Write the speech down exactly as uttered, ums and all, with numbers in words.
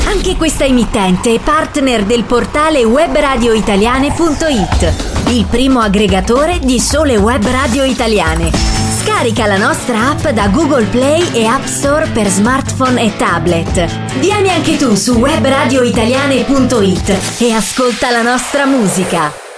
Anche questa emittente è partner del portale webradioitaliane punto it, il primo aggregatore di sole web radio italiane. Scarica la nostra app da Google Play e App Store per smartphone e tablet. Vieni anche tu su webradioitaliane punto it e ascolta la nostra musica.